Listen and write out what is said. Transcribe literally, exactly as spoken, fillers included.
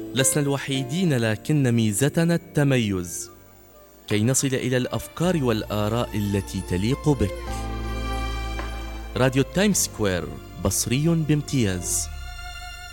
لسنا الوحيدين، لكن ميزتنا التميز كي نصل إلى الأفكار والآراء التي تليق بك. راديو تايم سكوير، بصري بامتياز.